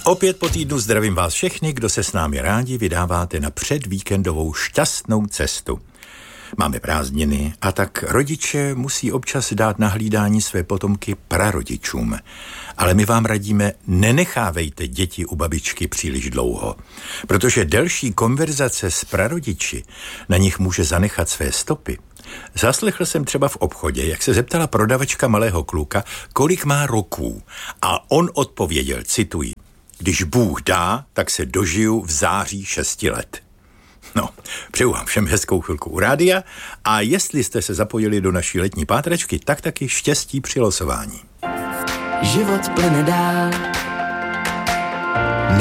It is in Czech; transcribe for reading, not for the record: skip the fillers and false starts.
Opět po týdnu zdravím vás všechny, kdo se s námi rádi vydáváte na předvíkendovou šťastnou cestu. Máme prázdniny a tak rodiče musí občas dát na hlídání své potomky prarodičům. Ale my vám radíme, nenechávejte děti u babičky příliš dlouho, protože delší konverzace s prarodiči na nich může zanechat své stopy. Zaslechl jsem třeba v obchodě, jak se zeptala prodavačka malého kluka, kolik má roků. A on odpověděl, cituji, když Bůh dá, tak se dožiju v září 6 let. No, přeju vám všem hezkou chvilku u rádia a jestli jste se zapojili do naší letní pátračky, tak taky štěstí při losování. Život plyne dál